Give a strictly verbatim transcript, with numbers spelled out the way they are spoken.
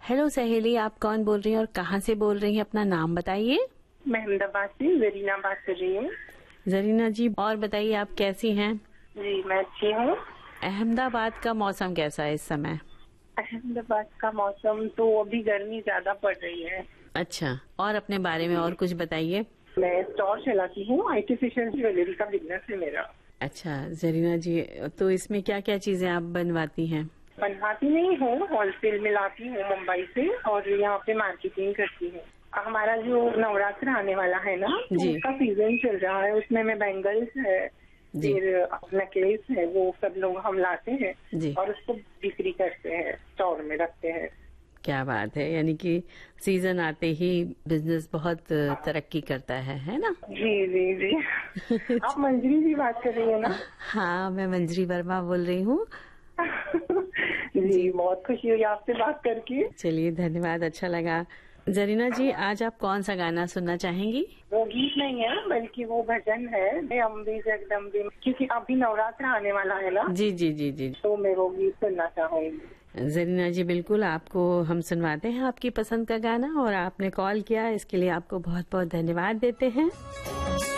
Hello सहेली, आप कौन बोल रही हैं और कहाँ से बोल रही हैं? अपना नाम बताइए। मैं अहमदाबाद से जरीना बात कर रही हूँ। जरीना जी, और बताइए आप कैसी हैं? जी मैं अच्छी हूँ। अहमदाबाद का मौसम कैसा है इस समय? अहमदाबाद का मौसम तो अभी गर्मी ज्यादा पड़ रही है। अच्छा, और अपने बारे में और कुछ बताइए। मैं स्टोर चलाती हूँ, आर्टिफिशियल ज्वेलरी का बिजनेस है मेरा। अच्छा जरीना जी, तो इसमें क्या क्या चीजें आप बनवाती हैं? बनवाती नहीं हूँ, होलसेल में लाती हूँ मुंबई से और यहाँ पे मार्केटिंग करती हूँ। हमारा जो नवरात्र आने वाला है ना, तो जी। उसका सीजन चल रहा है, उसमें में बैंगल्स है, जी फिर नेकलेस है, वो सब लोग हम लाते हैं जी, और उसको बिक्री करते हैं, स्टोर में रखते हैं। क्या बात है। यानी कि सीजन आते ही बिजनेस बहुत तरक्की करता है है ना? जी जी जी। आप मंजरी जी बात कर रही है ना? हाँ, मैं मंजरी वर्मा बोल रही हूँ। जी, जी। बहुत खुशी हुई आपसे बात करके। चलिए, धन्यवाद, अच्छा लगा। जरीना जी, आज आप कौन सा गाना सुनना चाहेंगी? वो गीत नहीं है बल्कि वो भजन है, हे अम्बे जगदम्बे, क्योंकि अभी नवरात्र आने वाला है ना, जी जी जी जी। तो मैं वो गीत सुनना चाहूंगी। जरीना जी, बिल्कुल आपको हम सुनवाते हैं आपकी पसंद का गाना, और आपने कॉल किया इसके लिए आपको बहुत बहुत धन्यवाद देते हैं।